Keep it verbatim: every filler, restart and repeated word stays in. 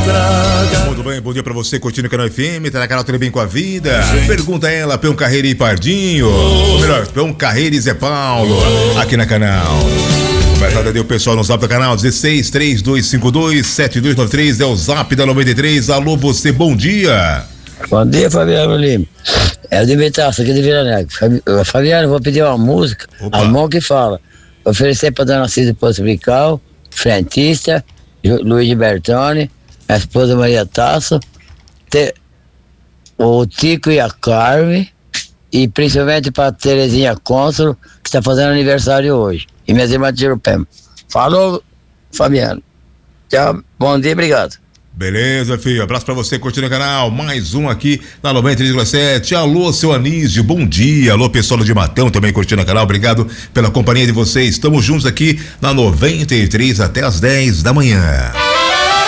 estraga. Muito bem, bom dia pra você, curtindo o Canal F M, tá na canal Tudo Bem com a Vida. Pergunta a ela, Peão Carreira e Pardinho, ou melhor, Peão Carreira e Zé Paulo, aqui na canal. Conversada deu o pessoal no zap do canal, dezesseis, três dois cinco dois, sete dois nove três, é o zap da noventa e três. Alô, você, bom dia. Bom dia, Fabiano Lima. É o Dimitaço aqui de Vila Negra. Fabiano, vou pedir uma música. Opa. A mão que fala. Oferecer para Dona Cida Poço Brical, frentista, Ju- Luiz Bertone, a esposa Maria Tasso, te, o Tico e a Carme, e principalmente para Terezinha Cônsulo, que está fazendo aniversário hoje. E minhas irmãs de Jurupema. Falou, Fabiano. Tchau, bom dia, obrigado. Beleza, filho, abraço pra você, curtindo o canal, mais um aqui na noventa e três vírgula sete. Alô, seu Anísio, bom dia. Alô, pessoal de Matão também curtindo o canal, obrigado pela companhia de vocês. Estamos juntos aqui na noventa e três até as dez da manhã.